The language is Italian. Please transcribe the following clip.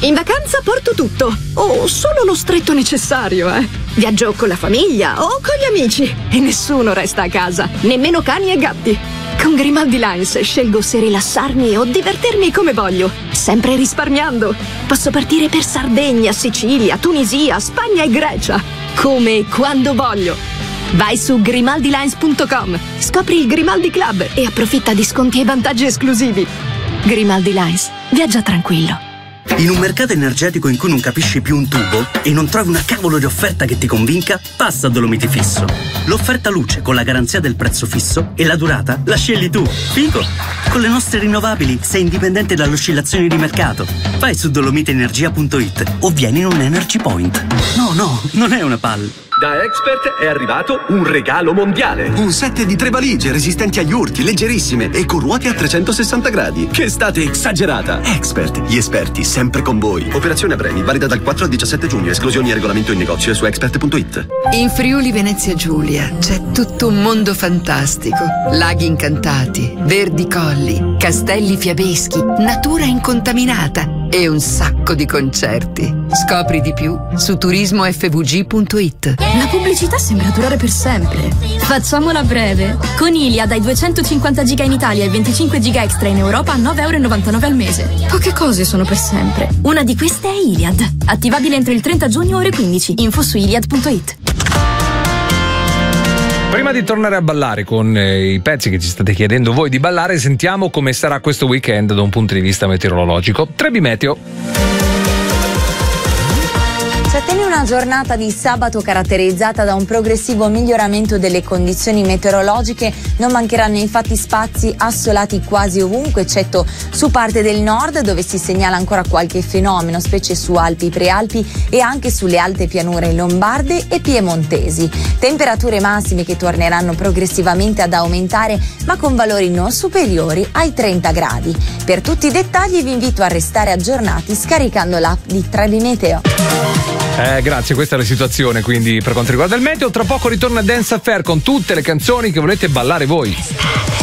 In vacanza porto tutto, o solo lo stretto necessario, Viaggio con la famiglia o con gli amici e nessuno resta a casa, nemmeno cani e gatti. Con Grimaldi Lines scelgo se rilassarmi o divertirmi come voglio, sempre risparmiando. Posso partire per Sardegna, Sicilia, Tunisia, Spagna e Grecia, come e quando voglio. Vai su grimaldilines.com, scopri il Grimaldi Club e approfitta di sconti e vantaggi esclusivi. Grimaldi Lines, viaggia tranquillo. In un mercato energetico in cui non capisci più un tubo e non trovi una cavolo di offerta che ti convinca, passa a Dolomiti Fisso. L'offerta luce con la garanzia del prezzo fisso e la durata la scegli tu. Figo! Con le nostre rinnovabili sei indipendente dalle oscillazioni di mercato. Vai su dolomiteenergia.it o vieni in un Energy Point. No, non è una PAL. Da Expert è arrivato un regalo mondiale. Un set di 3 valigie resistenti agli urti, leggerissime e con ruote a 360 gradi. Che estate esagerata! Expert, gli esperti sempre con voi. Operazione a premi, valida dal 4 al 17 giugno. Esclusioni e regolamento in negozio e su expert.it. In Friuli Venezia Giulia c'è tutto un mondo fantastico. Laghi incantati, verdi colli, castelli fiabeschi, natura incontaminata e un sacco di concerti. Scopri di più su turismofvg.it. La pubblicità sembra durare per sempre. Facciamola breve. Con Iliad hai 250 giga in Italia e 25 giga extra in Europa a 9,99 € al mese. Poche cose sono per sempre. Una di queste è Iliad. Attivabile entro il 30 giugno ore 15. Info su iliad.it. Prima di tornare a ballare con i pezzi che ci state chiedendo voi di ballare, sentiamo come sarà questo weekend da un punto di vista meteorologico. Trebi Meteo. Si attende una giornata di sabato caratterizzata da un progressivo miglioramento delle condizioni meteorologiche. Non mancheranno infatti spazi assolati quasi ovunque, eccetto su parte del nord, dove si segnala ancora qualche fenomeno, specie su Alpi, Prealpi e anche sulle alte pianure lombarde e piemontesi. Temperature massime che torneranno progressivamente ad aumentare, ma con valori non superiori ai 30 gradi. Per tutti i dettagli vi invito a restare aggiornati scaricando l'app di Trebi Meteo. Grazie, questa è la situazione quindi per quanto riguarda il meteo. Tra poco ritorna Dance Affair con tutte le canzoni che volete ballare voi.